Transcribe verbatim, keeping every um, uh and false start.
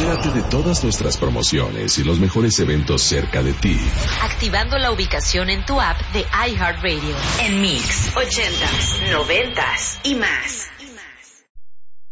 Entérate de todas nuestras promociones y los mejores eventos cerca de ti. Activando la ubicación en tu app de iHeartRadio. En Mix, ochentas, noventas y más.